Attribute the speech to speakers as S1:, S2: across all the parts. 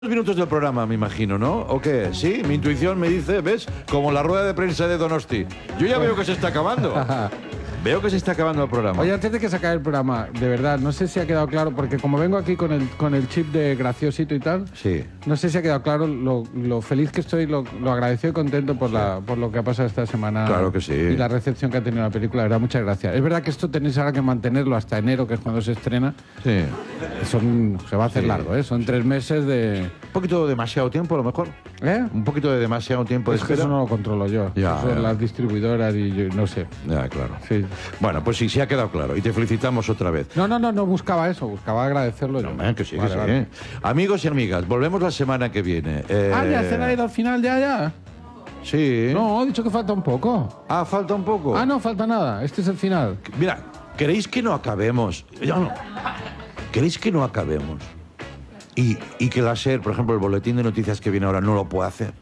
S1: Minutos del programa, me imagino, ¿no? ¿O qué? Sí, mi intuición me dice, ¿ves? Como la rueda de prensa de Donosti. Yo ya veo que se está acabando. Veo que se está acabando el programa.
S2: Oye, antes de que se acabe el programa, de verdad, no sé si ha quedado claro, porque como vengo aquí con el chip de graciosito y tal,
S1: sí.
S2: No sé si ha quedado claro lo feliz que estoy, lo agradecido y contento por lo que ha pasado esta semana.
S1: Claro que sí.
S2: Y la recepción que ha tenido la película, de verdad, muchas gracias. Es verdad que esto tenéis ahora que mantenerlo hasta enero, que es cuando se estrena.
S1: Sí.
S2: Se va a hacer largo, ¿eh? Son 3 meses de...
S1: Un poquito demasiado tiempo, a lo mejor.
S2: ¿Eh?
S1: Un poquito de demasiado tiempo de
S2: Es que
S1: espera.
S2: eso no lo controlo yo.
S1: Ya,
S2: eso
S1: ya.
S2: Las distribuidoras y yo, no sé.
S1: Ya, claro.
S2: Sí.
S1: Bueno, pues sí ha quedado claro. Y te felicitamos otra vez.
S2: No buscaba eso, buscaba agradecerlo yo.
S1: Que sí,
S2: Vale,
S1: que sí.
S2: vale.
S1: Amigos y amigas, volvemos la semana que viene.
S2: ¿Ya se va a ir al final ya?
S1: Sí.
S2: No, he dicho que falta un poco.
S1: Ah, falta un poco.
S2: Ah, no, falta nada. Este es el final.
S1: Mira, ¿queréis que no acabemos? Yo no. ¿Queréis que no acabemos? Y que la SER, por ejemplo, el boletín de noticias que viene ahora no lo puede hacer.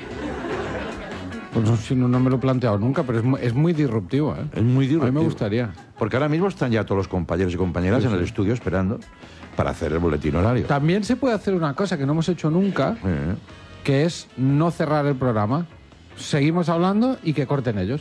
S2: Pues no me lo he planteado nunca, pero es muy disruptivo, ¿eh?
S1: Es muy disruptivo.
S2: A mí me gustaría.
S1: Porque ahora mismo están ya todos los compañeros y compañeras en el estudio esperando para hacer el boletín horario.
S2: También se puede hacer una cosa que no hemos hecho nunca, que es no cerrar el programa. Seguimos hablando y que corten ellos.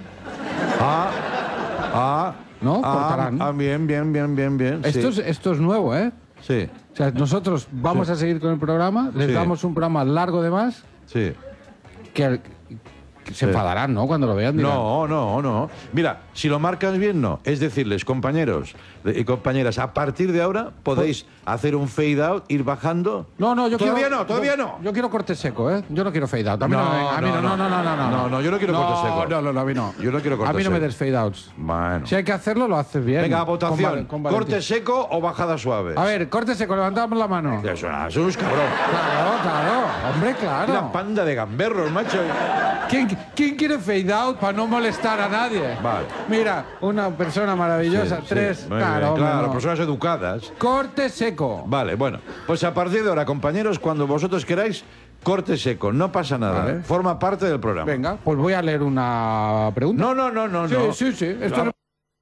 S2: ¿No? Cortarán.
S1: Bien.
S2: Esto
S1: Sí.
S2: es nuevo, ¿eh?
S1: Sí.
S2: O sea, nosotros vamos a seguir con el programa, les damos un programa largo de más,
S1: Sí.
S2: que se enfadarán, ¿no? Cuando lo vean. Dirán,
S1: No. Mira, si lo marcas bien, no. Es decirles, compañeros y compañeras, a partir de ahora podéis hacer un fade out, ir bajando.
S2: Yo
S1: Todavía
S2: quiero,
S1: no.
S2: Yo quiero corte seco, ¿eh? Yo no quiero fade out. A mí
S1: No,
S2: no,
S1: yo no quiero corte seco.
S2: No, a mí no.
S1: Yo no quiero corte
S2: A mí no
S1: seco.
S2: me des fade outs.
S1: Bueno.
S2: Si hay que hacerlo, lo haces bien.
S1: Venga, votación.
S2: Con Valentín.
S1: ¿Corte seco o bajada suave?
S2: A ver, corte seco, levantamos la mano.
S1: Eso es cabrón.
S2: Claro, hombre, claro.
S1: Una panda de gamberros, macho.
S2: ¿Quién quiere fade out para no molestar a nadie?
S1: Vale.
S2: Mira, una persona maravillosa,
S1: Sí,
S2: 3,
S1: muy
S2: claro,
S1: bien,
S2: hombre, no.
S1: personas educadas.
S2: Corte seco.
S1: Vale, bueno, pues a partir de ahora, compañeros, cuando vosotros queráis, corte seco, no pasa nada,
S2: Vale.
S1: Forma parte del programa.
S2: Venga, pues voy a leer una pregunta.
S1: No.
S2: Sí. Esto
S1: Claro.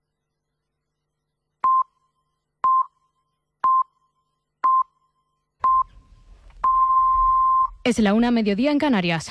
S3: Es la 1:00 en Canarias.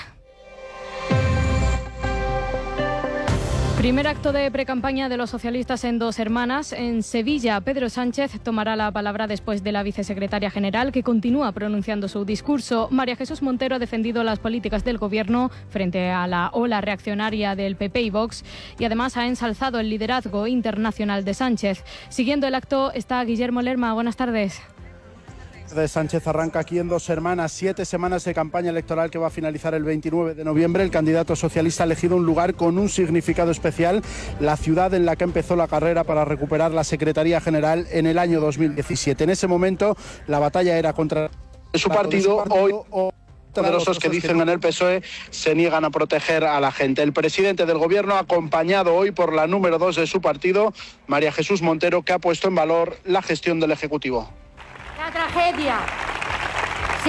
S3: Primer acto de precampaña de los socialistas en Dos Hermanas. En Sevilla, Pedro Sánchez tomará la palabra después de la vicesecretaria general, que continúa pronunciando su discurso. María Jesús Montero ha defendido las políticas del Gobierno frente a la ola reaccionaria del PP y Vox y además ha ensalzado el liderazgo internacional de Sánchez. Siguiendo el acto está Guillermo Lerma. Buenas tardes.
S4: Sánchez arranca aquí en Dos Hermanas, 7 semanas de campaña electoral que va a finalizar el 29 de noviembre. El candidato socialista ha elegido un lugar con un significado especial, la ciudad en la que empezó la carrera para recuperar la Secretaría General en el año 2017. En ese momento la batalla era contra su partido. Hoy poderosos que dicen en el PSOE se niegan a proteger a la gente. El presidente del Gobierno, acompañado hoy por la número 2 de su partido, María Jesús Montero, que ha puesto en valor la gestión del Ejecutivo.
S5: La tragedia se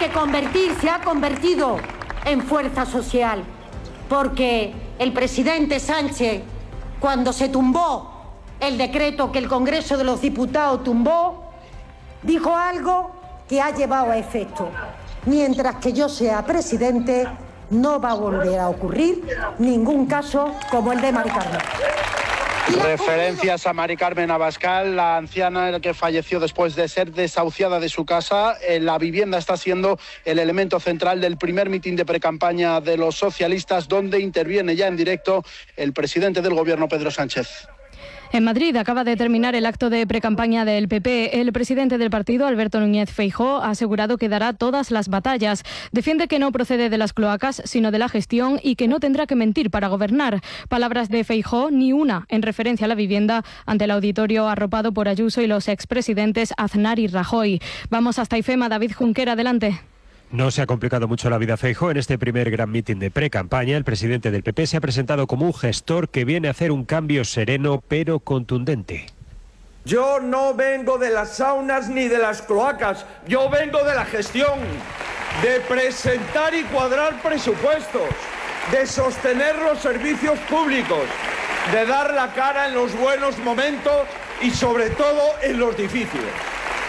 S5: ha convertido en fuerza social, porque el presidente Sánchez, cuando se tumbó el decreto que el Congreso de los Diputados tumbó, dijo algo que ha llevado a efecto. Mientras que yo sea presidente, no va a volver a ocurrir ningún caso como el de Mari Carmen.
S4: Referencias a Mari Carmen Abascal, la anciana que falleció después de ser desahuciada de su casa. La vivienda está siendo el elemento central del primer mitin de precampaña de los socialistas, donde interviene ya en directo el presidente del Gobierno, Pedro Sánchez.
S3: En Madrid acaba de terminar el acto de precampaña del PP. El presidente del partido, Alberto Núñez Feijóo, ha asegurado que dará todas las batallas. Defiende que no procede de las cloacas, sino de la gestión y que no tendrá que mentir para gobernar. Palabras de Feijóo, ni una en referencia a la vivienda, ante el auditorio arropado por Ayuso y los expresidentes Aznar y Rajoy. Vamos hasta IFEMA. David Junquera, adelante.
S6: No se ha complicado mucho la vida a Feijóo. En este primer gran mitin de precampaña, el presidente del PP se ha presentado como un gestor que viene a hacer un cambio sereno pero contundente.
S7: Yo no vengo de las saunas ni de las cloacas, yo vengo de la gestión, de presentar y cuadrar presupuestos, de sostener los servicios públicos, de dar la cara en los buenos momentos y sobre todo en los difíciles.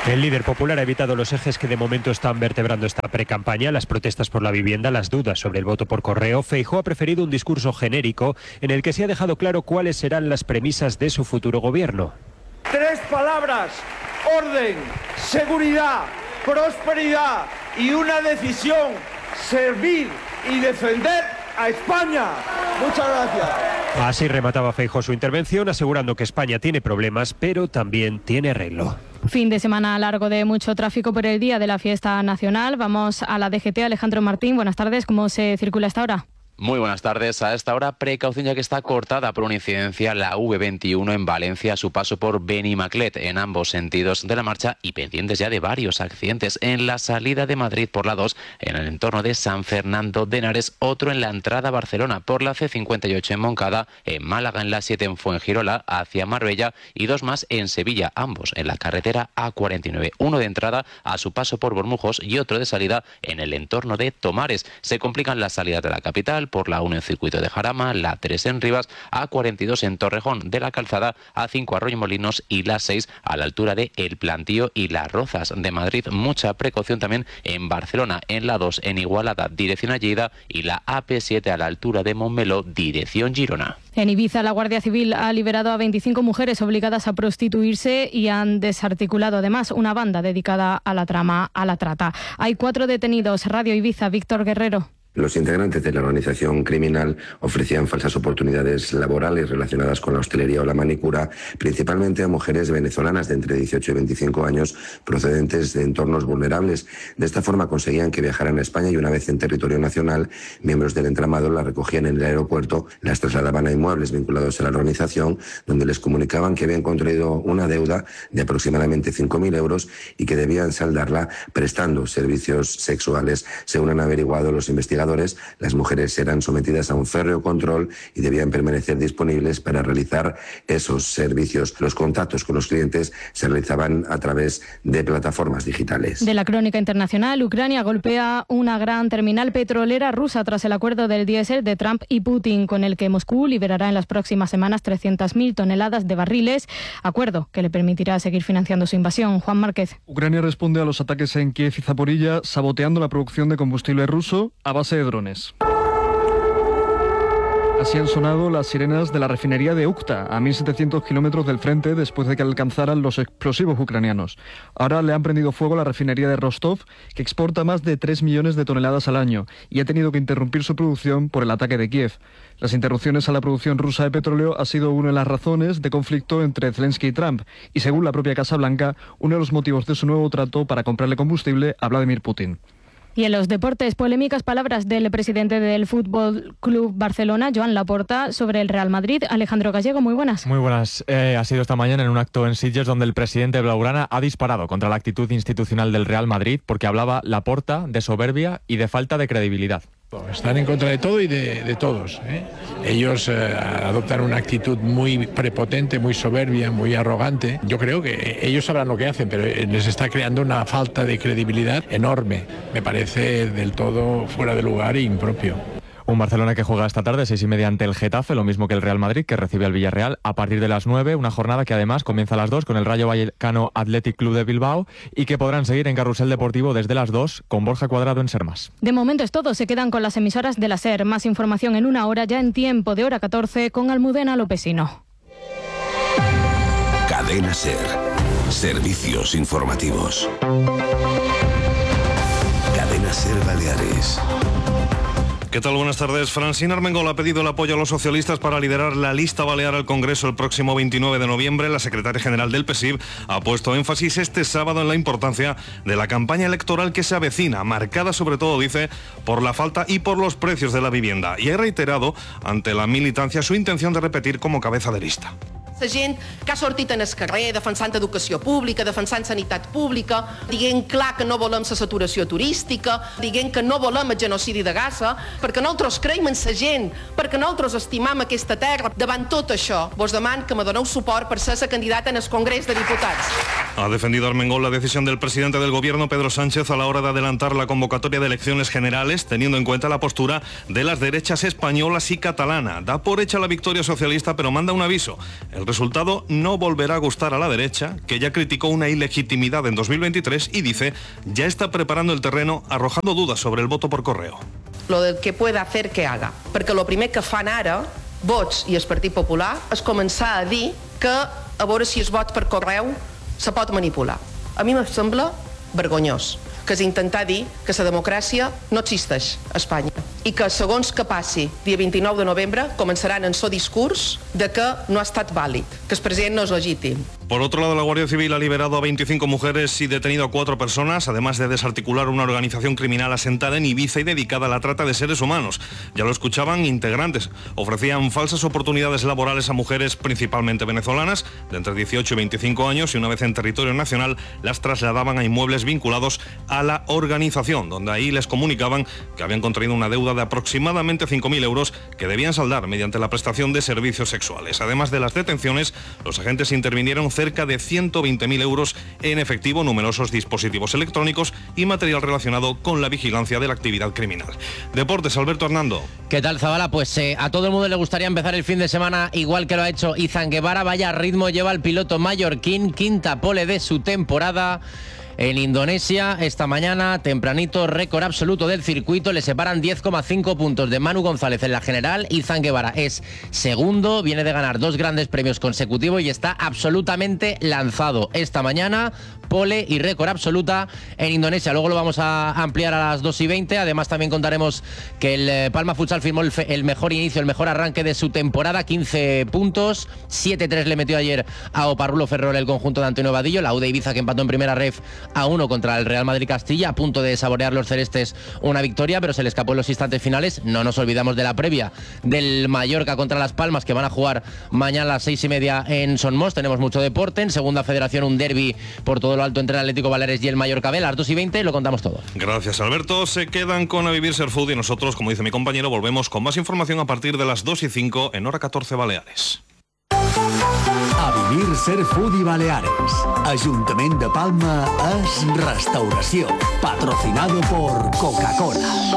S6: El líder popular ha evitado los ejes que de momento están vertebrando esta precampaña, las protestas por la vivienda, las dudas sobre el voto por correo. Feijóo ha preferido un discurso genérico en el que se ha dejado claro cuáles serán las premisas de su futuro gobierno.
S7: 3 palabras: orden, seguridad, prosperidad y una decisión: servir y defender a España. Muchas gracias.
S6: Así remataba Feijóo su intervención, asegurando que España tiene problemas, pero también tiene arreglo.
S3: Fin de semana largo de mucho tráfico por el día de la fiesta nacional. Vamos a la DGT. Alejandro Martín, buenas tardes. ¿Cómo se circula esta hora?
S8: Muy buenas tardes. A esta hora, precaución ya que está cortada por una incidencia la V21 en Valencia a su paso por Benimaclet en ambos sentidos de la marcha y pendientes ya de varios accidentes en la salida de Madrid por la 2 en el entorno de San Fernando de Henares, otro en la entrada a Barcelona por la C58 en Moncada, en Málaga en la 7 en Fuengirola hacia Marbella y 2 más en Sevilla, ambos en la carretera A49, uno de entrada a su paso por Bormujos y otro de salida en el entorno de Tomares. Se complican las salidas de la capital por la 1 en Circuito de Jarama, la 3 en Rivas, A42 en Torrejón de la Calzada, A5 Arroyomolinos y la 6 a la altura de El Plantío y Las Rozas de Madrid. Mucha precaución también en Barcelona, en la 2 en Igualada, dirección a Lleida, y la AP7 a la altura de Montmeló, dirección Girona.
S3: En Ibiza, la Guardia Civil ha liberado a 25 mujeres obligadas a prostituirse y han desarticulado además una banda dedicada a la trata. Hay 4 detenidos. Radio Ibiza, Víctor Guerrero.
S9: Los integrantes de la organización criminal ofrecían falsas oportunidades laborales relacionadas con la hostelería o la manicura, principalmente a mujeres venezolanas de entre 18 y 25 años procedentes de entornos vulnerables. De esta forma conseguían que viajaran a España y una vez en territorio nacional, miembros del entramado las recogían en el aeropuerto, las trasladaban a inmuebles vinculados a la organización, donde les comunicaban que habían contraído una deuda de aproximadamente 5.000 euros y que debían saldarla prestando servicios sexuales. Según han averiguado los investigadores, las mujeres eran sometidas a un férreo control y debían permanecer disponibles para realizar esos servicios. Los contactos con los clientes se realizaban a través de plataformas digitales.
S3: De la crónica internacional, Ucrania golpea una gran terminal petrolera rusa tras el acuerdo del diésel de Trump y Putin, con el que Moscú liberará en las próximas semanas 300.000 toneladas de barriles, acuerdo que le permitirá seguir financiando su invasión. Juan Márquez.
S10: Ucrania responde a los ataques en Kiev y Zaporilla, saboteando la producción de combustible ruso a base de drones. Así han sonado las sirenas de la refinería de Ukta, a 1.700 kilómetros del frente, después de que alcanzaran los explosivos ucranianos. Ahora le han prendido fuego a la refinería de Rostov, que exporta más de 3 millones de toneladas al año, y ha tenido que interrumpir su producción por el ataque de Kiev. Las interrupciones a la producción rusa de petróleo ha sido una de las razones de conflicto entre Zelensky y Trump, y según la propia Casa Blanca, uno de los motivos de su nuevo trato para comprarle combustible a Vladimir Putin.
S3: Y en los deportes, polémicas palabras del presidente del Fútbol Club Barcelona, Joan Laporta, sobre el Real Madrid. Alejandro Gallego, muy buenas.
S11: Muy buenas. Ha sido esta mañana en un acto en Sitges donde el presidente blaugrana ha disparado contra la actitud institucional del Real Madrid porque hablaba Laporta de soberbia y de falta de credibilidad.
S12: Están en contra de todo y de todos, ¿eh? Ellos adoptan una actitud muy prepotente, muy soberbia, muy arrogante. Yo creo que ellos sabrán lo que hacen, pero les está creando una falta de credibilidad enorme. Me parece del todo fuera de lugar e impropio.
S11: Un Barcelona que juega esta tarde 6:30 ante el Getafe, lo mismo que el Real Madrid, que recibe al Villarreal a partir de las 9, una jornada que además comienza a las 2 con el Rayo Vallecano Athletic Club de Bilbao y que podrán seguir en Carrusel Deportivo desde las 2 con Borja Cuadrado en Sermas.
S3: De momento es todo, se quedan con las emisoras de la SER. Más información en una hora, ya en tiempo de hora 14, con Almudena Lopesino.
S13: Cadena SER. Servicios informativos. Cadena SER Baleares.
S14: ¿Qué tal? Buenas tardes. Francina Armengol ha pedido el apoyo a los socialistas para liderar la lista balear al Congreso el próximo 29 de noviembre. La secretaria general del PSIV ha puesto énfasis este sábado en la importancia de la campaña electoral que se avecina, marcada sobre todo, dice, por la falta y por los precios de la vivienda. Y ha reiterado ante la militancia su intención de repetir como cabeza de lista.
S15: La gent que ha sortit en el carrer defensant educació pública, defensant sanitat pública, dient clar que no volem la saturació turística, dient que no volem el genocidi de Gaza, perquè nosaltres creiem en la gent, perquè nosaltres estimam aquesta terra. Davant tot això, vos demano que me doneu suport per ser la candidata en el Congrés de Diputats.
S14: Ha defendido Armengol la decisión del presidente del gobierno, Pedro Sánchez, a la hora de adelantar la convocatoria de elecciones generales, teniendo en cuenta la postura de las derechas españolas y catalana. Da por hecha la victoria socialista, pero manda un aviso. El resultado no volverá a gustar a la derecha, que ya criticó una ilegitimidad en 2023 y dice ya está preparando el terreno arrojando dudas sobre el voto por correo.
S15: Lo del que pueda hacer que haga, perquè lo primer que fan ara, Vox i el Partit Popular, és començar a dir que a veure si el vot per correu se pot manipular. A mi em sembla vergonyós, que és intentar dir que la democràcia no existeix a Espanya i que segons que passi dia 29 de novembre començaran en el discurs de que no ha estat vàlid, que el president no és legítim.
S14: Por otro lado, la Guardia Civil ha liberado a 25 mujeres y detenido a 4 personas, además de desarticular una organización criminal asentada en Ibiza y dedicada a la trata de seres humanos. Ya lo escuchaban, integrantes ofrecían falsas oportunidades laborales a mujeres, principalmente venezolanas, de entre 18 y 25 años, y una vez en territorio nacional las trasladaban a inmuebles vinculados a la organización, donde ahí les comunicaban que habían contraído una deuda de aproximadamente 5.000 euros que debían saldar mediante la prestación de servicios sexuales. Además de las detenciones, los agentes intervinieron cerca de 120.000 euros en efectivo, numerosos dispositivos electrónicos y material relacionado con la vigilancia de la actividad criminal. Deportes, Alberto Hernando.
S16: ¿Qué tal, Zabala? Pues a todo el mundo le gustaría empezar el fin de semana igual que lo ha hecho Izan Guevara. Vaya ritmo lleva el piloto mallorquín, quinta pole de su temporada. En Indonesia, esta mañana, tempranito, récord absoluto del circuito. Le separan 10,5 puntos de Manu González en la general. Izan Guevara es segundo, viene de ganar 2 grandes premios consecutivos y está absolutamente lanzado. Esta mañana, pole y récord absoluta en Indonesia. Luego lo vamos a ampliar a las 2:20. Además, también contaremos que el Palma Futsal firmó el mejor inicio, el mejor arranque de su temporada, 15 puntos. 7-3 le metió ayer a Oparrulo Ferrol el conjunto de Antonio Vadillo. La UD Ibiza, que empató en primera ref a 1 contra el Real Madrid Castilla, a punto de saborear los celestes una victoria, pero se le escapó en los instantes finales. No nos olvidamos de la previa del Mallorca contra Las Palmas, que van a jugar mañana a las 6:30 en Son Mos. Tenemos mucho deporte. En Segunda Federación, un derbi por todo lo alto entre el Atlético Baleares y el Mallorca B. A las 2:20 lo contamos todo.
S14: Gracias, Alberto. Se quedan con A Vivir Ser Food y nosotros, como dice mi compañero, volvemos con más información a partir de las 2:05 en hora 14 Baleares.
S17: A Vivir Ser Food i Baleares. Ajuntament de Palma es Restauració. Patrocinado por Coca-Cola.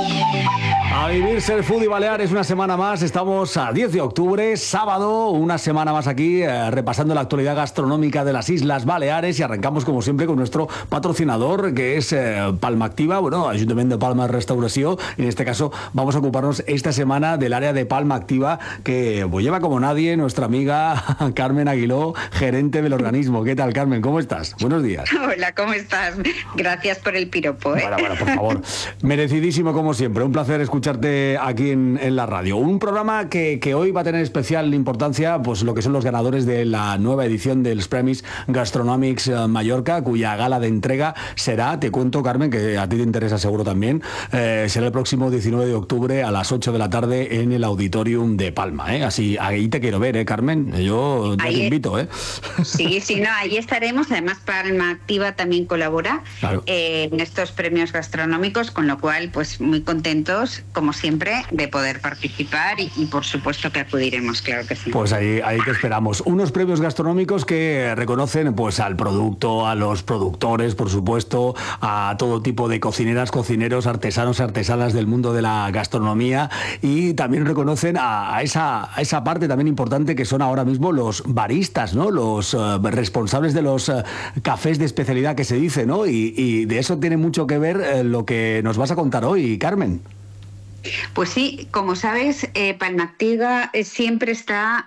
S18: A Vivir Ser Food y Baleares, una semana más. Estamos a 10 de octubre, sábado, una semana más aquí, repasando la actualidad gastronómica de las Islas Baleares, y arrancamos como siempre con nuestro patrocinador, que es Palma Activa, bueno, Ayuntamiento de Palma Restauració. En este caso vamos a ocuparnos esta semana del área de Palma Activa, que pues, lleva como nadie nuestra amiga Carmen Aguiló, gerente del organismo. ¿Qué tal, Carmen? ¿Cómo estás? Buenos días.
S19: Hola, ¿cómo estás? Gracias por el piropo.
S18: Bueno, por favor. Merecidísimo como siempre. Un placer escucharte aquí en la radio. Un programa que hoy va a tener especial importancia, pues lo que son los ganadores de la nueva edición de los Premis Gastronomics Mallorca, cuya gala de entrega será, te cuento, Carmen, que a ti te interesa seguro también, será el próximo 19 de octubre a las 8 de la tarde en el Auditorium de Palma. Así, ahí te quiero ver, Carmen. Yo ya te invito,
S19: Sí, no, ahí estaremos. Además, Palma Activa también colabora en estos premios gastronómicos, con lo cual, pues muy contentos, como siempre, de poder participar y por supuesto que acudiremos, claro que sí.
S18: Pues ahí te esperamos. Unos premios gastronómicos que reconocen pues al producto, a los productores, por supuesto, a todo tipo de cocineras, cocineros, artesanos y artesanas del mundo de la gastronomía, y también reconocen a esa parte también importante que son ahora mismo los baristas, ¿no? Los responsables de los cafés de especialidad que se dice, ¿no? Y de eso tiene mucho que ver lo que nos vas a contar hoy, Carmen.
S19: Pues sí, como sabes, Palma Activa siempre está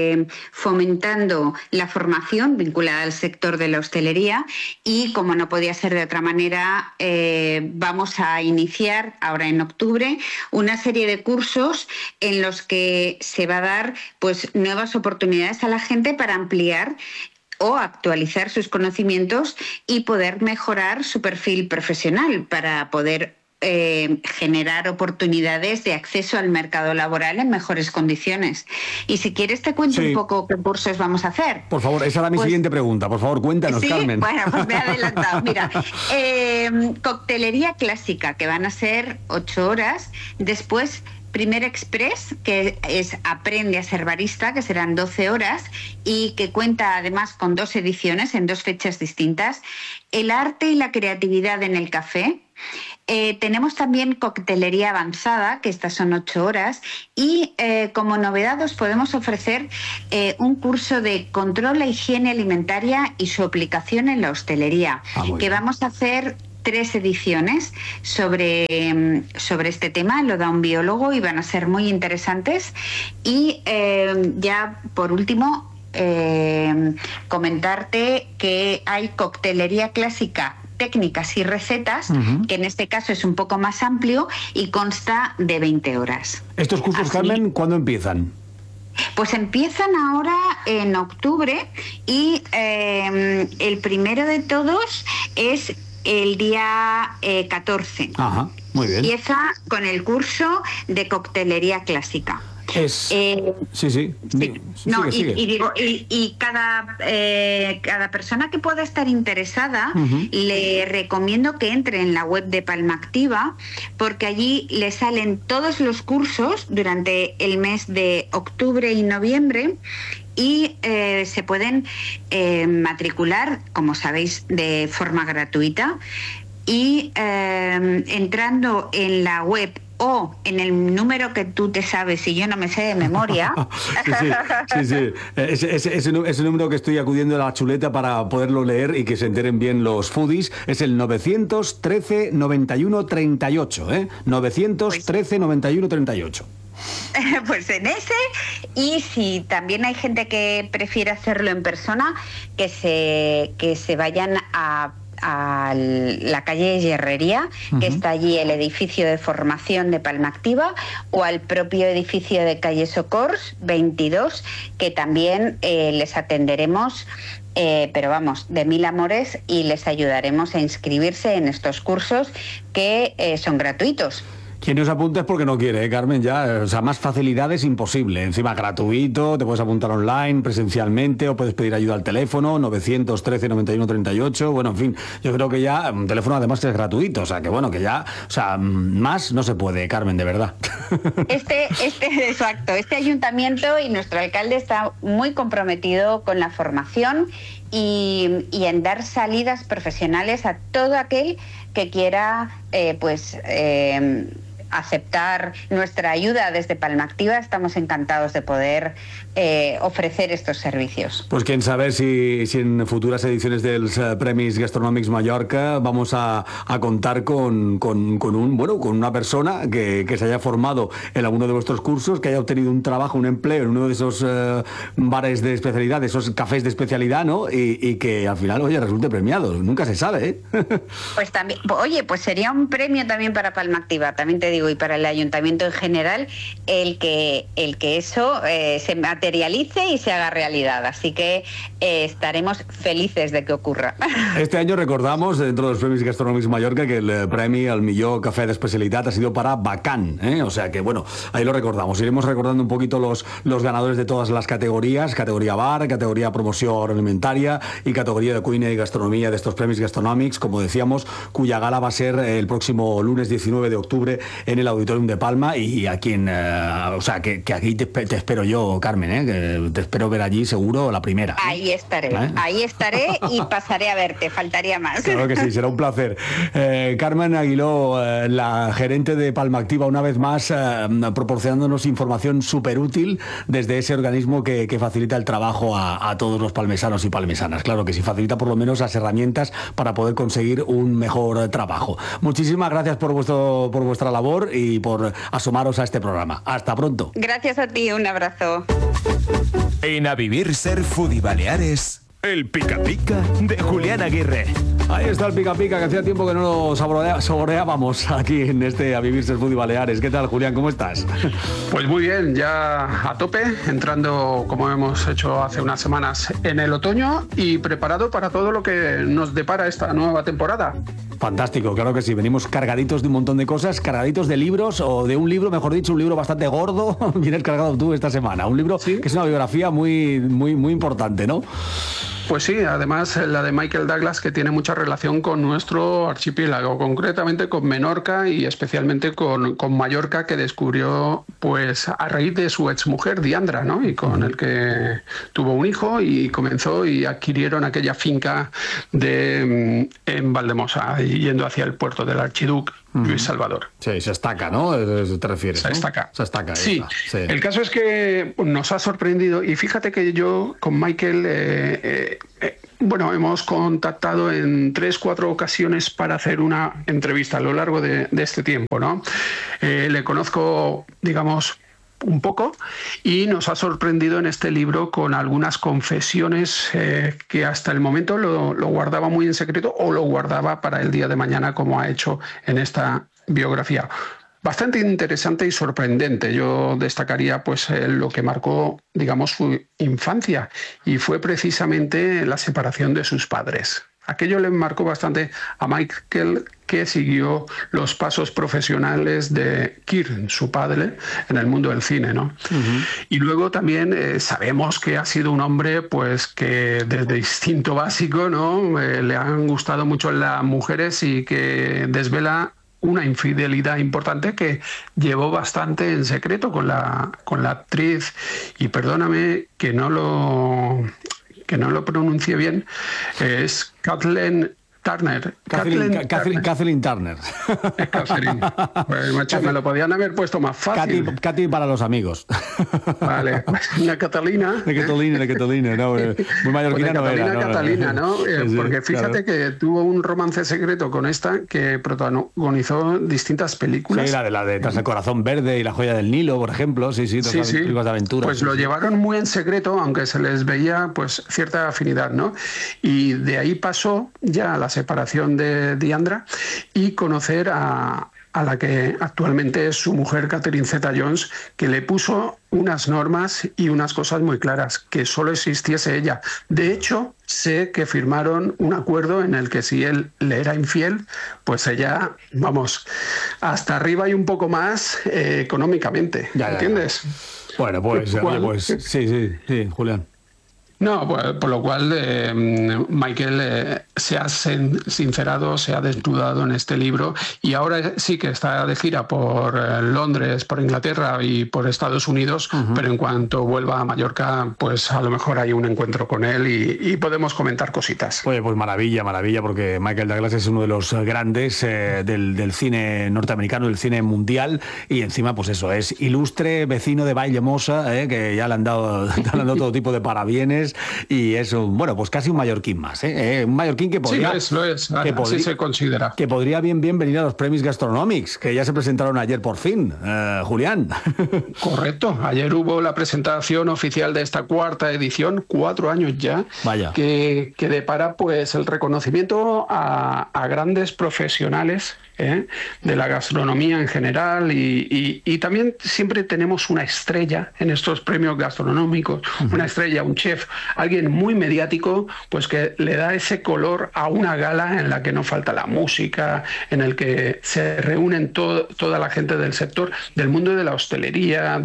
S19: fomentando la formación vinculada al sector de la hostelería, y como no podía ser de otra manera, vamos a iniciar ahora en octubre una serie de cursos en los que se va a dar pues nuevas oportunidades a la gente para ampliar o actualizar sus conocimientos y poder mejorar su perfil profesional, para poder generar oportunidades de acceso al mercado laboral en mejores condiciones. Y si quieres te cuento un poco qué cursos vamos a hacer.
S18: Por favor, esa era mi siguiente pregunta. Por favor, cuéntanos,
S19: ¿sí?
S18: Carmen.
S19: Bueno, pues me he adelantado. Mira, coctelería clásica, que van a ser 8 horas. Después, Primer Express, que es Aprende a ser barista, que serán 12 horas y que cuenta además con 2 ediciones en 2 fechas distintas. El arte y la creatividad en el café. Tenemos también coctelería avanzada, que estas son 8 horas, y como novedad os podemos ofrecer un curso de control a higiene alimentaria y su aplicación en la hostelería, que vamos a hacer 3 ediciones sobre este tema, lo da un biólogo y van a ser muy interesantes. Y ya por último, comentarte que hay coctelería clásica, técnicas y recetas, que en este caso es un poco más amplio y consta de 20 horas.
S18: ¿Estos cursos, Carmen, cuándo empiezan?
S19: Pues empiezan ahora en octubre y el primero de todos es el día 14.
S18: Ajá, muy bien.
S19: Empieza con el curso de coctelería clásica. Y cada persona que pueda estar interesada, le recomiendo que entre en la web de Palma Activa, porque allí le salen todos los cursos durante el mes de octubre y noviembre. Y se pueden matricular, como sabéis, de forma gratuita. Y entrando en la web o en el número que tú te sabes y yo no me sé de memoria.
S18: Sí. Ese número que estoy acudiendo a la chuleta para poderlo leer y que se enteren bien los foodies es el 913 91 38, 913 91 38.
S19: Pues en ese, y si también hay gente que prefiere hacerlo en persona, que se vayan a la calle Herrería, que está allí el edificio de formación de Palma Activa, o al propio edificio de calle Socors 22, que también les atenderemos, pero vamos, de mil amores, y les ayudaremos a inscribirse en estos cursos que son gratuitos.
S18: Quien no se apunta es porque no quiere, Carmen, ya. O sea, más facilidades imposible. Encima gratuito, te puedes apuntar online, presencialmente, o puedes pedir ayuda al teléfono, 913 91 38. Bueno, en fin, yo creo que ya un teléfono además que es gratuito. O sea, que bueno, que ya, o sea, más no se puede, Carmen, de verdad.
S19: Exacto. Este ayuntamiento y nuestro alcalde está muy comprometido con la formación y en dar salidas profesionales a todo aquel que quiera, aceptar nuestra ayuda desde Palma Activa. Estamos encantados de poder ofrecer estos servicios.
S18: Pues quién sabe si en futuras ediciones del Premis Gastronòmics Mallorca vamos a contar con una persona que se haya formado en alguno de vuestros cursos, que haya obtenido un trabajo, un empleo en uno de esos bares de especialidad, de esos cafés de especialidad, ¿no? Y que al final, oye, resulte premiado. Nunca se sabe, ¿eh?
S19: Pues también, oye, pues sería un premio también para Palma Activa, también te digo, y para el ayuntamiento en general, el que eso se materialice y se haga realidad. Así que estaremos felices de que ocurra.
S18: Este año recordamos, dentro de los Premis Gastronòmics Mallorca, que el premi al millor café d'especialitat ha sido para Bacán, ¿eh? O sea que, bueno, ahí lo recordamos. Iremos recordando un poquito los ganadores de todas las categorías, categoría bar, categoría promoció alimentaria y categoría de cuina y gastronomía de estos Premis Gastronòmics, como decíamos, cuya gala va a ser el próximo lunes 19 de octubre en el Auditorium de Palma, y a quien, o sea, que aquí te espero yo, Carmen, que te espero ver allí seguro la primera.
S19: Ahí estaré y pasaré a verte, faltaría más.
S18: Claro que sí, será un placer. Carmen Aguiló, la gerente de Palma Activa, una vez más proporcionándonos información súper útil desde ese organismo que facilita el trabajo a todos los palmesanos y palmesanas. Claro que sí, facilita por lo menos las herramientas para poder conseguir un mejor trabajo. Muchísimas gracias por vuestra labor y por asomaros a este programa. Hasta pronto.
S19: Gracias a ti, un abrazo.
S13: En A Vivir Ser Foodie Baleares, el Pica Pica de Julián Aguirre.
S18: Ahí está el Pica Pica, que hacía tiempo que no lo saboreábamos aquí en este A Vivir Ser Foodie Baleares. ¿Qué tal, Julián? ¿Cómo estás?
S20: Pues muy bien, ya a tope, entrando, como hemos hecho hace unas semanas, en el otoño y preparado para todo lo que nos depara esta nueva temporada.
S18: Fantástico, claro que sí. Venimos cargaditos de un montón de cosas, cargaditos de libros, o de un libro, mejor dicho, un libro bastante gordo. Vienes cargado tú esta semana. Un libro que es una biografía muy, muy, muy importante, ¿no?
S20: Pues sí, además la de Michael Douglas, que tiene mucha relación con nuestro archipiélago, concretamente con Menorca y especialmente con Mallorca, que descubrió pues a raíz de su exmujer Diandra, ¿no? Y con el que tuvo un hijo y comenzó y adquirieron aquella finca en Valdemosa. yendo hacia el puerto del Archiduque Luis Salvador.
S18: Sí, se estaca, ¿no? ¿Te refieres?
S20: Se estaca.
S18: Se estaca.
S20: Sí. El caso es que nos ha sorprendido, y fíjate que yo con Michael, hemos contactado en 3-4 ocasiones para hacer una entrevista a lo largo de este tiempo, ¿no? Le conozco, digamos, un poco, y nos ha sorprendido en este libro con algunas confesiones que hasta el momento lo guardaba muy en secreto, o lo guardaba para el día de mañana, como ha hecho en esta biografía. Bastante interesante y sorprendente. Yo destacaría pues lo que marcó, digamos, su infancia, y fue precisamente la separación de sus padres. Aquello le marcó bastante a Michael, que siguió los pasos profesionales de Kirk, su padre, en el mundo del cine, ¿no? Y luego también sabemos que ha sido un hombre pues que desde instinto básico, ¿no? Le han gustado mucho las mujeres, y que desvela una infidelidad importante que llevó bastante en secreto con la actriz, y perdóname que no lo pronuncie bien, es Kathleen Turner.
S18: Kathleen Turner.
S20: Catherine. Pues, macho, me lo podían haber puesto más fácil.
S18: Katy para los amigos.
S20: Vale, la Catalina.
S18: La Catalina, no, muy mallorquina no era.
S20: Catalina, ¿no?
S18: Sí,
S20: porque fíjate que tuvo un romance secreto con esta, que protagonizó distintas películas.
S18: Sí, la de Tras el corazón verde y La joya del Nilo, por ejemplo. Sí, películas de aventura.
S20: Pues lo llevaron muy en secreto, aunque se les veía pues cierta afinidad, ¿no? Y de ahí pasó ya a la separación de Diandra, y conocer a la que actualmente es su mujer, Catherine Zeta-Jones, que le puso unas normas y unas cosas muy claras, que solo existiese ella. De hecho, sé que firmaron un acuerdo en el que si él le era infiel, pues ella, vamos, hasta arriba y un poco más económicamente, ¿entiendes?
S18: Bueno, pues sí, Julián.
S20: No, pues, por lo cual Michael se ha sincerado, se ha desnudado en este libro, y ahora sí que está de gira por Londres, por Inglaterra y por Estados Unidos, pero en cuanto vuelva a Mallorca, pues a lo mejor hay un encuentro con él y podemos comentar cositas.
S18: Oye, pues maravilla, porque Michael Douglas es uno de los grandes del cine norteamericano, del cine mundial, y encima pues eso, es ilustre vecino de Valldemossa, que ya le han dado todo tipo de parabienes. Y es pues casi un mallorquín más, un mallorquín que podría...
S20: Sí, lo es, así se considera.
S18: Que podría bien venir a los premios Gastronomics, que ya se presentaron ayer por fin, Julián.
S20: Correcto, ayer hubo la presentación oficial de esta 4ª edición, 4 años ya.
S18: Vaya.
S20: Que depara pues el reconocimiento a grandes profesionales de la gastronomía en general, y también siempre tenemos una estrella en estos premios gastronómicos, una estrella, un chef, alguien muy mediático, pues que le da ese color a una gala en la que no falta la música, en el que se reúnen toda la gente del sector, del mundo de la hostelería,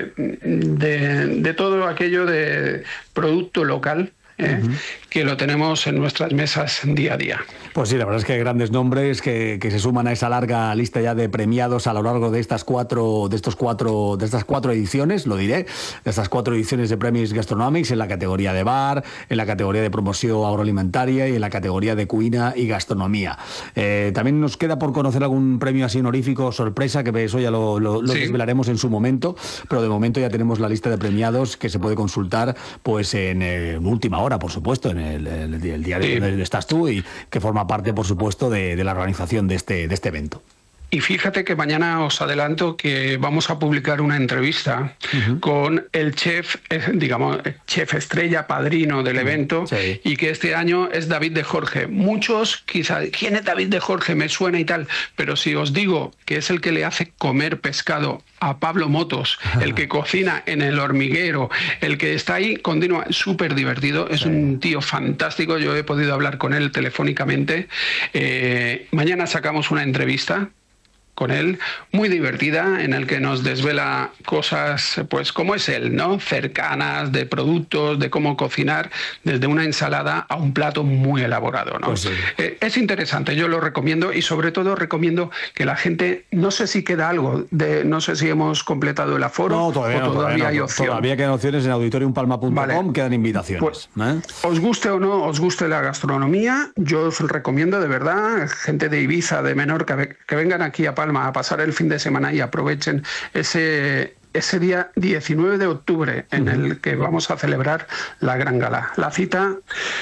S20: de todo aquello de producto local, que lo tenemos en nuestras mesas día a día.
S18: Pues sí, la verdad es que hay grandes nombres que se suman a esa larga lista ya de premiados a lo largo de estas cuatro ediciones, lo diré, de estas 4 ediciones de Premios Gastronomics, en la categoría de bar, en la categoría de promoción agroalimentaria y en la categoría de cuina y gastronomía. También nos queda por conocer algún premio así honorífico sorpresa, que eso ya lo desvelaremos en su momento, pero de momento ya tenemos la lista de premiados que se puede consultar pues en última hora, por supuesto, en el diario donde estás tú, y que forma parte, por supuesto, de la organización de este evento.
S20: Y fíjate que mañana os adelanto que vamos a publicar una entrevista con el chef, digamos, chef estrella, padrino del evento, y que este año es David de Jorge. Muchos quizás, ¿quién es David de Jorge? Me suena y tal, pero si os digo que es el que le hace comer pescado a Pablo Motos, el que cocina en El Hormiguero, el que está ahí continua, súper divertido, es un tío fantástico, yo he podido hablar con él telefónicamente. Mañana sacamos una entrevista con él, muy divertida, en el que nos desvela cosas, pues como es él, ¿no? Cercanas, de productos, de cómo cocinar, desde una ensalada a un plato muy elaborado, ¿no? Pues sí. Es interesante, yo lo recomiendo, y sobre todo recomiendo que la gente, no sé si queda algo, no sé si hemos completado el aforo,
S18: no, todavía
S20: hay opción.
S18: Todavía quedan opciones en auditoriumpalma.com, vale. Quedan invitaciones.
S20: Pues, os guste o no os guste la gastronomía, yo os recomiendo de verdad, gente de Ibiza, de Menorca, que vengan aquí a Palma a pasar el fin de semana y aprovechen ese día 19 de octubre en el que vamos a celebrar la gran gala. La cita,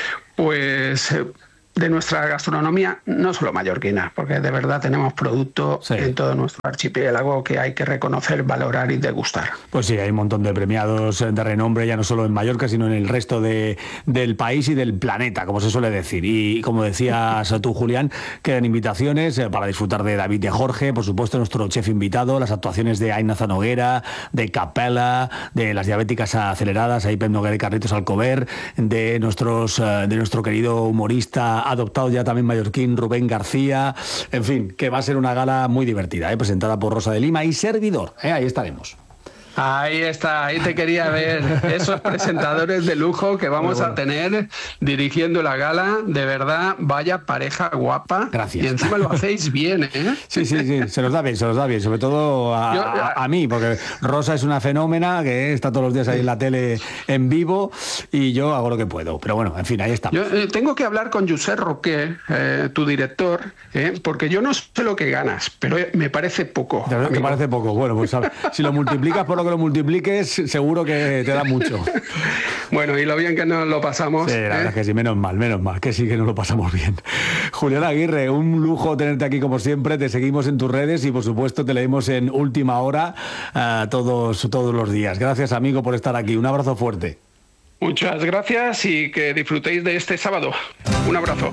S20: pues, de nuestra gastronomía, no solo mallorquina, porque de verdad tenemos producto en todo nuestro archipiélago que hay que reconocer, valorar y degustar.
S18: Pues sí, hay un montón de premiados de renombre, ya no solo en Mallorca, sino en el resto del país y del planeta, como se suele decir. Y como decías tú, Julián, quedan invitaciones para disfrutar de David de Jorge, por supuesto nuestro chef invitado, las actuaciones de Aina Zanoguera, de Capela, de las diabéticas aceleradas, ahí Pep Noguera y Carlitos Alcover, de nuestro querido humorista adoptado ya también mallorquín, Rubén García. En fin, que va a ser una gala muy divertida, presentada por Rosa de Lima y servidor. Ahí estaremos.
S20: Ahí está, ahí te quería ver. Esos presentadores de lujo que vamos a tener dirigiendo la gala. De verdad, vaya pareja guapa.
S18: Gracias.
S20: Y encima lo hacéis bien, ¿eh?
S18: Sí, se nos da bien. Sobre todo a mí, porque Rosa es una fenómena que está todos los días ahí en la tele en vivo y yo hago lo que puedo. Pero bueno, en fin, ahí estamos.
S20: Yo tengo que hablar con Josep Roqué, tu director, porque yo no sé lo que ganas, pero me parece poco.
S18: ¿Te parece poco? Bueno, pues si lo multiplicas por lo que lo multipliques, seguro que te da mucho.
S20: Bueno, y lo bien que nos lo pasamos.
S18: Sí, la verdad es que sí, menos mal, que sí que nos lo pasamos bien. Julián Aguirre, un lujo tenerte aquí como siempre, te seguimos en tus redes y por supuesto te leemos en Última Hora todos los días. Gracias, amigo, por estar aquí. Un abrazo fuerte.
S20: Muchas gracias y que disfrutéis de este sábado. Un abrazo.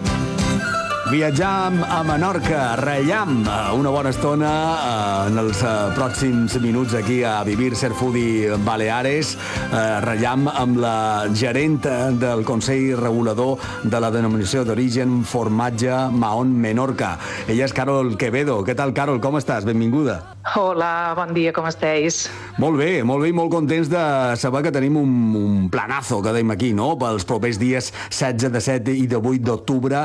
S18: Viatjam a Menorca, rellam una bona estona en els pròxims minuts aquí a Vivir Ser Foodie Baleares. Rellam amb la gerenta del Consell Regulador de la denominació d'origen Formatge Mahón Menorca. Ella és Carol Quevedo. Què tal, Carol? Com estàs? Benvinguda.
S21: Hola, bon dia, com esteu?
S18: Molt bé i molt contents de saber que tenim un planazo, que dèiem aquí, no?, pels propers dies 16, 17 i 18 d'octubre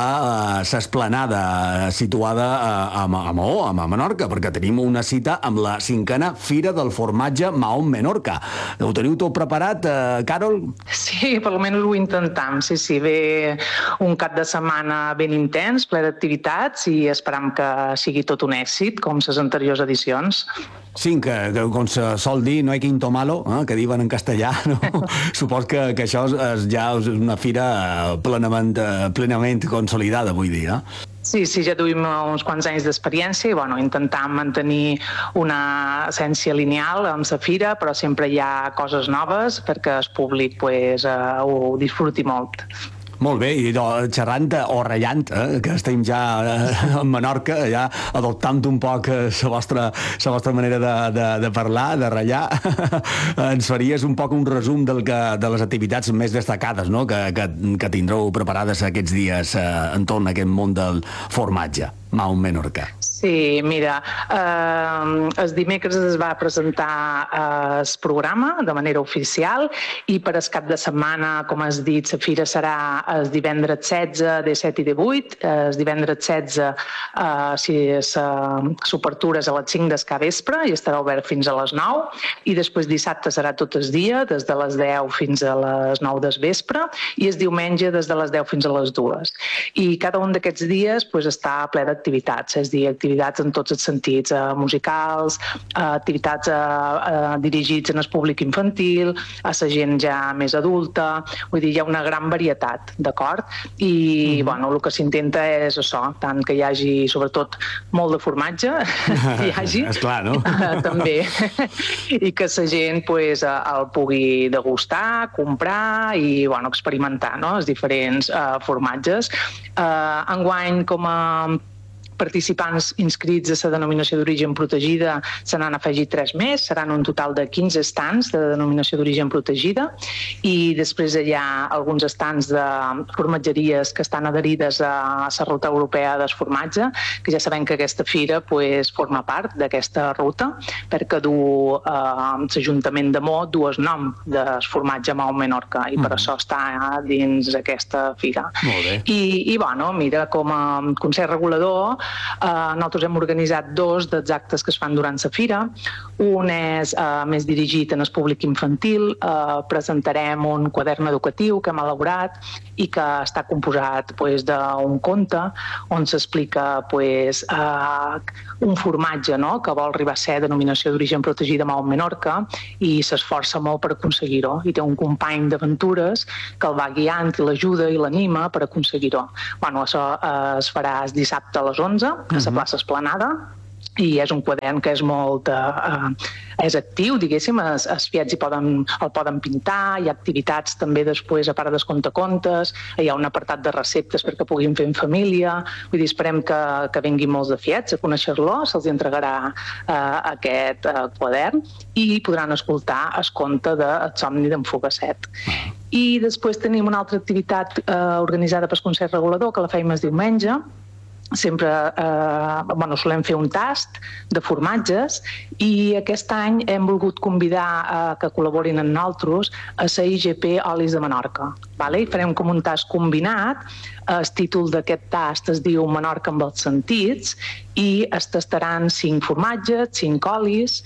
S18: a l'esplanada situada a Maó, a Menorca, perquè tenim una cita amb la 5a Fira del Formatge Mahón Menorca. Ho teniu tot preparat, Carol?
S21: Sí, per almenys ho intentam. Sí, ve un cap de setmana ben intens, ple d'activitats i esperam que sigui tot un èxit, com les anteriors edicions.
S18: Sí, que com se sol dir, no hay quinto malo, que diuen en castellà, no? Supos que això ja és una fira plenament consolidada, vull dir, no?
S21: Sí, ja duim uns quants anys d'experiència i intentam mantenir una essència lineal amb la fira, però sempre hi ha coses noves perquè el públic ho disfruti molt.
S18: Molt bé, i xerrant o rellant, que estem ja a Menorca, ja adoptant un poc la vostra manera de parlar, de rellar, ens faries un poc un resum de les activitats més destacades, no?, que tindreu preparades aquests dies entorn a aquest món del formatge, Mahón Menorca.
S21: Sí, mira, el dimecres es va presentar el programa de manera oficial i per el cap de setmana, com has dit, la fira serà el divendres 16, 17 i 18. El divendres 16 l'obertura és a les 5 del capvespre i estarà obert fins a les 9 i després dissabte serà tot el dia, des de les 10 fins a les 9 del vespre i el diumenge des de les 10 fins a les 2. I cada un d'aquests dies està ple d'activitats, és a dir, activitats en tots els sentits, musicals, activitats dirigits al públic infantil, a la gent ja més adulta, vull dir, hi ha una gran varietat, d'acord? I, el que s'intenta és això, tant que hi hagi, sobretot, molt de formatge, que hi hagi,
S18: esclar, no?
S21: També, i que la gent el pugui degustar, comprar i, experimentar els diferents formatges. Enguany, com participants inscrits a la denominació d'origen protegida se n'han afegit 3 més, seran un total de 15 stands de denominació d'origen protegida, i després hi ha alguns stands de formatgeries que estan adherides a la ruta europea del formatge, que ja sabem que aquesta fira forma part d'aquesta ruta, perquè du l'Ajuntament de Maó el nom del formatge Maó Menorca, i per això està dins aquesta fira.
S18: Molt bé.
S21: I bueno, mira, com a Consell Regulador, nosaltres hem organitzat 2 dels actes que es fan durant la fira. Un és més dirigit en el públic infantil. Presentarem un quadern educatiu que hem elaborat i que està composat d'un conte on s'explica un formatge que vol arribar a ser denominació d'origen protegida Maó Menorca i s'esforça molt per aconseguir-ho. I té un company d'aventures que el va guiant i l'ajuda i l'anima per aconseguir-ho. Bueno, això es farà el dissabte a les 11 a la plaça Esplanada, i és un quadern que és molt és actiu, diguéssim, els fiets el poden pintar, hi ha activitats també després, a part dels contacontes, hi ha un apartat de receptes perquè puguin fer en família. Vull dir, esperem que vinguin molts de fiets a conèixer-lo, se'ls entregarà aquest quadern i podran escoltar el conte de El somni d'en Fogacet. I després tenim una altra activitat organitzada pel Consell Regulador, que la fem el diumenge. Sempre solem fer un tast de formatges, i aquest any hem volgut convidar que col·laborin amb nosaltres a la IGP Olis de Menorca. I farem com un tast combinat. El títol d'aquest tast es diu Menorca amb els sentits, i es tastaran 5 formatges, 5 olis,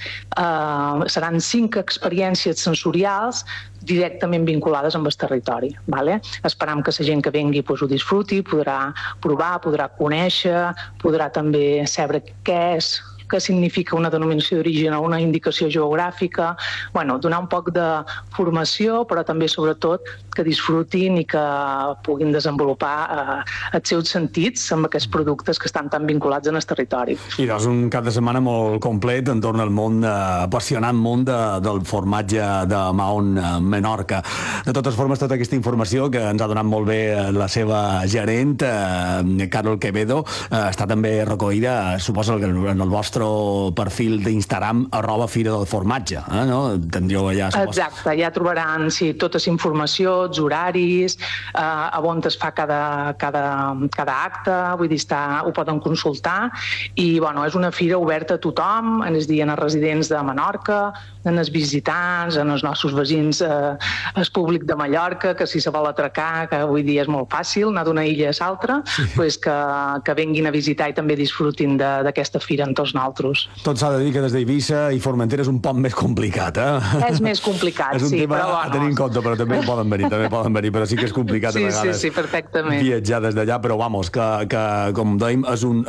S21: seran 5 experiències sensorials directament vinculades amb el territori. Esperam que la gent que vingui ho disfruti, podrà provar, podrà conèixer, podrà també saber què significa una denominació d'origen o una indicació geogràfica. Donar un poc de formació, però també, sobretot, que disfrutin i que puguin desenvolupar els seus sentits amb aquests productes que estan tan vinculats en el territori.
S18: I doncs un cap de setmana molt complet entorn al món, apassionant món del formatge de Maó Menorca. De totes formes, tota aquesta informació que ens ha donat molt bé la seva gerent, Carol Quevedo, està també recollida, suposo, en el vostre perfil d'Instagram @Fira del Formatge, no? Tindríeu allà...
S21: Exacte, ja trobaran tota la informació, els horaris, on es fa cada acte, vull dir, ho poden consultar, i és una fira oberta a tothom, ens diuen els residents de Menorca, en els visitants, en els nostres veïns, el públic de Mallorca, que si se vol atracar, que avui dia és molt fàcil, anar d'una illa a l'altra, que vinguin a visitar i també disfrutin d'aquesta fira amb tots nosaltres.
S18: Tot s'ha de dir que des d'Eivissa i Formentera és un poc més complicat,
S21: És més complicat,
S18: sí. És un tema a tenir en compte, però també poden venir, però sí que és complicat a vegades viatjar des d'allà, però que com dèiem,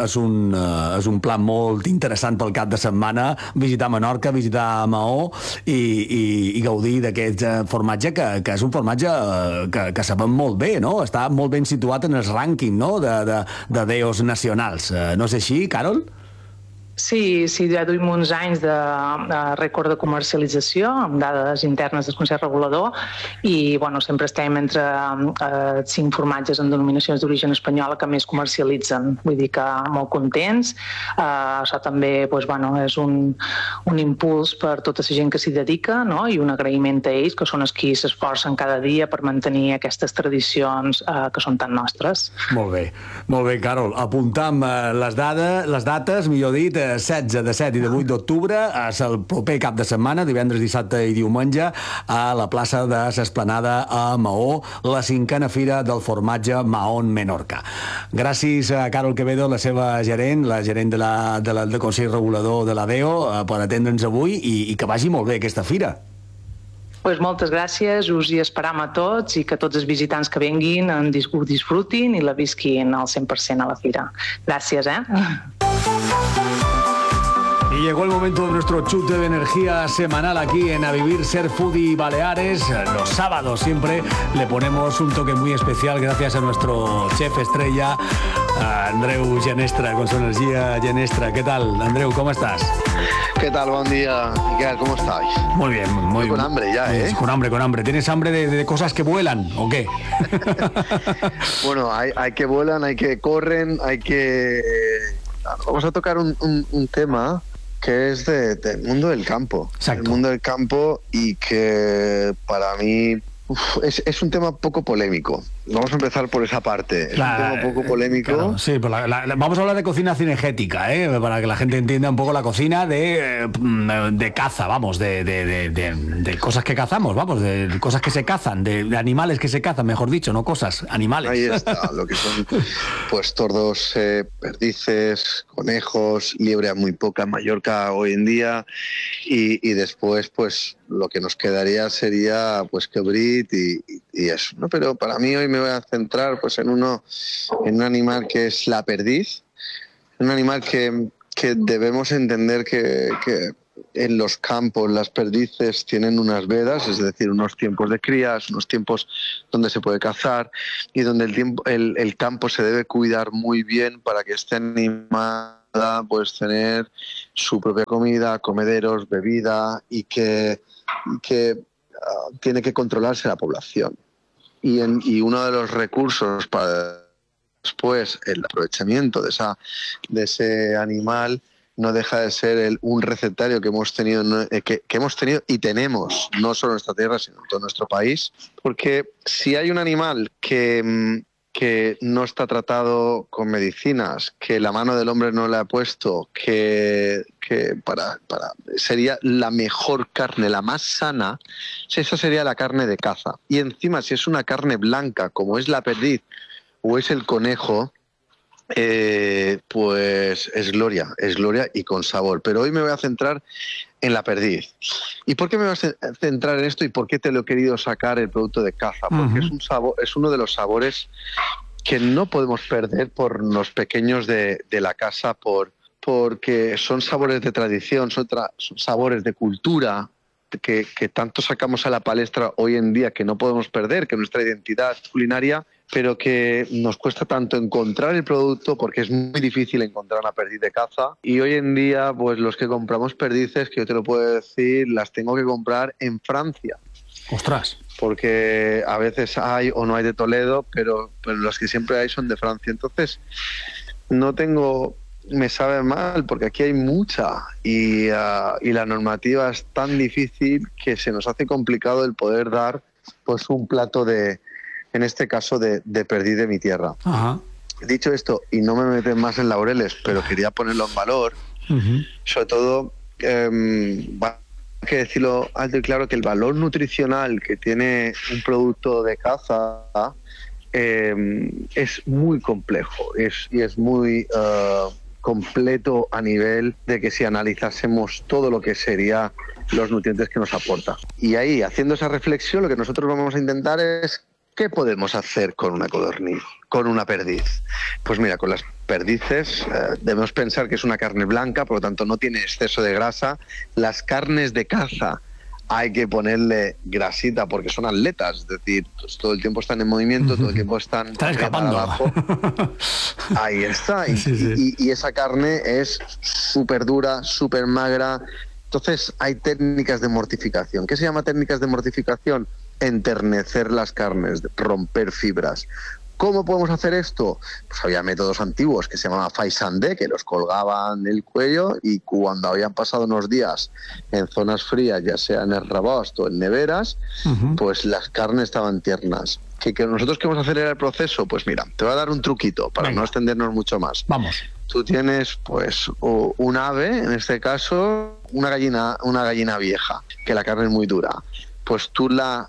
S18: és un plan molt interessant pel cap de setmana, visitar Menorca, visitar Maó i gaudir d'aquest formatge, que és un formatge que sabem molt bé, no? Està molt ben situat en el rànquing de DEOs nacionals. No és així, Carol?
S21: Sí, ja duim uns anys de rècord de comercialització amb dades internes del Consell Regulador, i sempre estem entre 5 formatges en denominacions d'origen espanyola que més comercialitzen. Vull dir que molt contents. Això també és un impuls per tota la gent que s'hi dedica, i un agraïment a ells, que són els qui s'esforcen cada dia per mantenir aquestes tradicions que són tan nostres.
S18: Molt bé, Carol. Apuntam les dates, millor dit, 16, 17 i 18 d'octubre, és el proper cap de setmana, divendres, dissabte i diumenge, a la plaça de l'Esplanada a Maó, la 5a Fira del Formatge Maó Menorca. Gràcies a Carol Quevedo, la seva gerent, la gerent del Consell Regulador de la DEO, per atendre'ns avui, i que vagi molt bé aquesta fira.
S21: Moltes gràcies, us hi esperam a tots, i que tots els visitants que venguin ho disfrutin i la visquin al 100% a la fira. Gràcies,
S18: Y llegó el momento de nuestro chute de energía semanal aquí en A Vivir Ser Foodie Baleares. Los sábados siempre le ponemos un toque muy especial gracias a nuestro chef estrella, Andreu Genestra, con su energía Genestra. ¿Qué tal, Andreu? ¿Cómo estás?
S2: ¿Qué tal? Buen día, Miguel. ¿Cómo estáis?
S18: Muy bien, muy bien.
S2: Con hambre ya, ¿eh?
S18: Con hambre. ¿Tienes hambre de cosas que vuelan o qué?
S2: Bueno, hay que vuelan, hay que corren, hay que Vamos a tocar un tema que es del mundo del campo.
S18: Exacto.
S2: El mundo del campo, y que para mí es un tema poco polémico. Vamos a empezar por esa parte. Es un tema poco polémico.
S18: Claro, sí, pues vamos a hablar de cocina cinegética, para que la gente entienda un poco la cocina de caza, vamos, de cosas que cazamos, vamos, de cosas que se cazan, de animales que se cazan, mejor dicho, no cosas, animales.
S2: Ahí está, lo que son pues tordos, perdices, conejos, liebre muy poca en Mallorca hoy en día, y después pues lo que nos quedaría sería pues quebrit y eso, ¿no? Pero para mí hoy me voy a centrar pues en un animal que es la perdiz, un animal que debemos entender que en los campos las perdices tienen unas vedas, es decir, unos tiempos de crías, unos tiempos donde se puede cazar y donde el campo se debe cuidar muy bien para que este animal pues tener su propia comida, comederos, bebida, y que tiene que controlarse la población. Y uno de los recursos para después el aprovechamiento de ese animal no deja de ser un recetario que hemos tenido y tenemos, no solo en nuestra tierra, sino en todo nuestro país. Porque si hay un animal que no está tratado con medicinas, que la mano del hombre no le ha puesto, que sería la mejor carne, la más sana, esa sería la carne de caza. Y encima, si es una carne blanca, como es la perdiz o es el conejo, pues es gloria y con sabor. Pero hoy me voy a centrar en la perdiz. ¿Y por qué me voy a centrar en esto y por qué te lo he querido sacar el producto de caza? Porque es uno de los sabores que no podemos perder por los pequeños de la casa, porque son sabores de tradición, son sabores de cultura que tanto sacamos a la palestra hoy en día, que no podemos perder, que nuestra identidad culinaria, pero que nos cuesta tanto encontrar el producto porque es muy difícil encontrar una perdiz de caza. Y hoy en día, pues los que compramos perdices, que yo te lo puedo decir, las tengo que comprar en Francia.
S18: ¡Ostras!
S2: Porque a veces hay o no hay de Toledo, pero los que siempre hay son de Francia. Entonces, me sabe mal porque aquí hay mucha y la normativa es tan difícil que se nos hace complicado el poder dar pues un plato en este caso de perdiz de mi tierra.
S18: Ajá.
S2: Dicho esto, y no me meten más en laureles, pero quería ponerlo en valor, sobre todo hay que decirlo alto y claro, que el valor nutricional que tiene un producto de caza es muy complejo y es muy completo a nivel de que si analizásemos todo lo que sería los nutrientes que nos aporta. Y ahí, haciendo esa reflexión, lo que nosotros vamos a intentar es ¿qué podemos hacer con una codorniz, con una perdiz? Pues mira, con las perdices debemos pensar que es una carne blanca, por lo tanto no tiene exceso de grasa. Las carnes de caza hay que ponerle grasita porque son atletas, es decir, pues todo el tiempo están en movimiento, todo el tiempo están
S18: escapando
S2: abajo. Ahí está. Y esa carne es súper dura, súper magra. Entonces hay técnicas de mortificación. ¿Qué se llama técnicas de mortificación? Enternecer las carnes, romper fibras. ¿Cómo podemos hacer esto? Pues había métodos antiguos que se llamaban faisandé, que los colgaban del cuello y cuando habían pasado unos días en zonas frías, ya sea en el rebost o en neveras, pues las carnes estaban tiernas. ¿Que nosotros queremos hacer el proceso? Pues mira, te voy a dar un truquito para no extendernos mucho más.
S18: Vamos.
S2: Tú tienes pues un ave, en este caso una gallina vieja, que la carne es muy dura. Pues tú la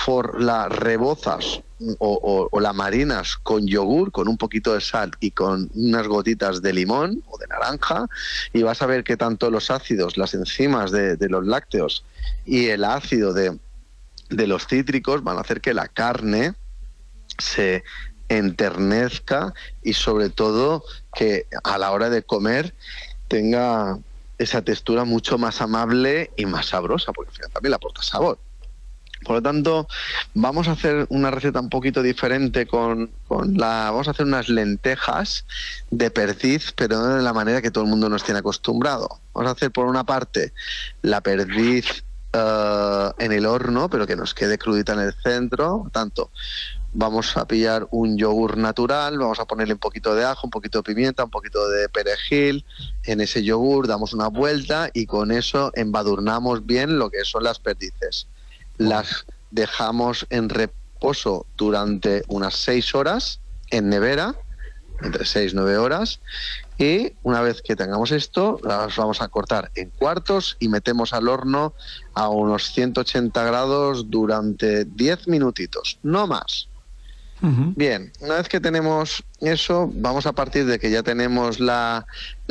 S2: rebozas o la marinas con yogur, con un poquito de sal y con unas gotitas de limón o de naranja, y vas a ver que tanto los ácidos, las enzimas de los lácteos y el ácido de los cítricos van a hacer que la carne se enternezca y sobre todo que a la hora de comer tenga esa textura mucho más amable y más sabrosa, porque al final también le aporta sabor. Por lo tanto, vamos a hacer una receta un poquito diferente vamos a hacer unas lentejas de perdiz, pero no de la manera que todo el mundo nos tiene acostumbrado. Vamos a hacer por una parte la perdiz en el horno, pero que nos quede crudita en el centro, tanto vamos a pillar un yogur natural, vamos a ponerle un poquito de ajo, un poquito de pimienta, un poquito de perejil. En ese yogur damos una vuelta y con eso embadurnamos bien lo que son las perdices. Las dejamos en reposo durante unas 6 horas en nevera, entre 6 y 9 horas, y una vez que tengamos esto, las vamos a cortar en cuartos y metemos al horno a unos 180 grados durante 10 minutitos, no más. Bien, una vez que tenemos eso, vamos a partir de que ya tenemos las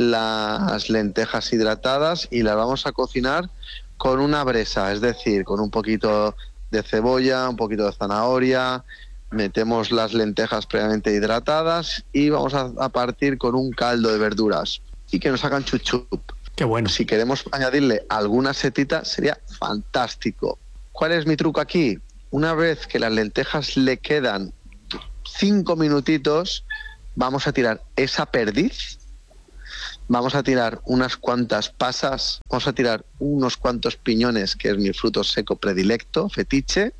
S2: lentejas hidratadas y las vamos a cocinar con una brasa, es decir, con un poquito de cebolla, un poquito de zanahoria. Metemos las lentejas previamente hidratadas y vamos a partir con un caldo de verduras y que nos hagan chuchup.
S18: Qué bueno.
S2: Si queremos añadirle alguna setita sería fantástico. ¿Cuál es mi truco aquí? Una vez que las lentejas le quedan 5 minutitos, vamos a tirar esa perdiz, vamos a tirar unas cuantas pasas, vamos a tirar unos cuantos piñones, que es mi fruto seco predilecto, fetiche,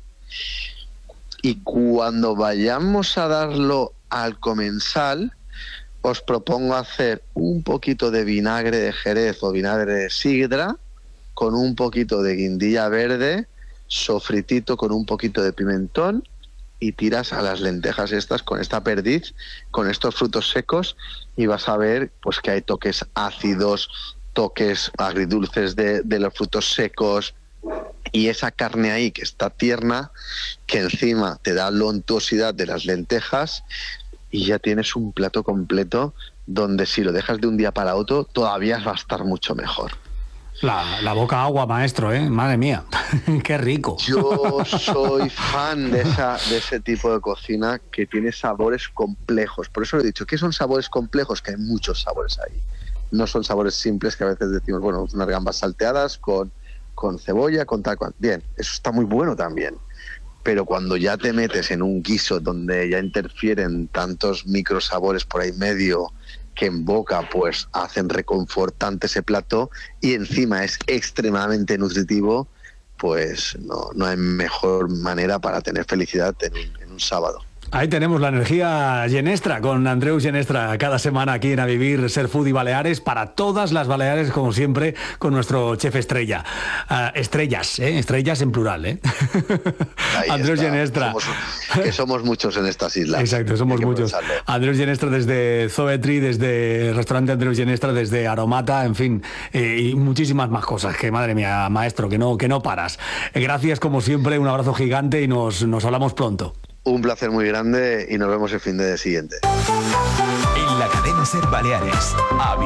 S2: y cuando vayamos a darlo al comensal, os propongo hacer un poquito de vinagre de Jerez o vinagre de sidra con un poquito de guindilla verde, sofritito con un poquito de pimentón, y tiras a las lentejas estas con esta perdiz, con estos frutos secos, y vas a ver pues que hay toques ácidos, toques agridulces de los frutos secos, y esa carne ahí que está tierna, que encima te da la untuosidad de las lentejas, y ya tienes un plato completo donde si lo dejas de un día para otro todavía va a estar mucho mejor.
S18: La boca agua, maestro, ¿eh? Madre mía, qué rico.
S2: Yo soy fan de ese tipo de cocina que tiene sabores complejos. Por eso he dicho, ¿qué son sabores complejos? Que hay muchos sabores ahí. No son sabores simples que a veces decimos, bueno, unas gambas salteadas con cebolla, con tal cual. Bien, eso está muy bueno también. Pero cuando ya te metes en un guiso donde ya interfieren tantos microsabores por ahí medio, que en boca pues hacen reconfortante ese plato y encima es extremadamente nutritivo, pues no hay mejor manera para tener felicidad en un sábado.
S18: Ahí tenemos la energía Genestra con Andreu Genestra cada semana aquí en A Vivir, Ser Foodie Baleares, para todas las Baleares, como siempre, con nuestro chef estrella. Estrellas en plural, Andreu Genestra.
S2: Somos muchos en estas islas.
S18: Exacto, somos muchos. Andreu Genestra desde Zoetri, desde el restaurante Andreu Genestra, desde Aromata, en fin, y muchísimas más cosas, que madre mía, maestro, que no paras. Gracias como siempre, un abrazo gigante y nos hablamos pronto.
S2: Un placer muy grande y nos vemos el fin de siguiente.
S13: En la cadena Ser Baleares.